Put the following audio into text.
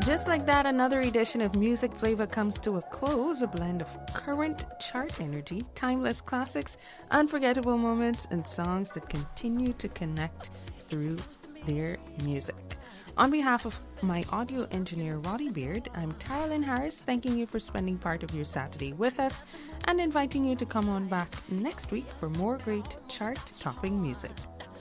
Just like that, another edition of Music Flavor comes to a close, a blend of current chart energy, timeless classics, unforgettable moments, and songs that continue to connect through their music. On behalf of my audio engineer, Roddy Beard, I'm Taralyn Harris, thanking you for spending part of your Saturday with us and inviting you to come on back next week for more great chart-topping music.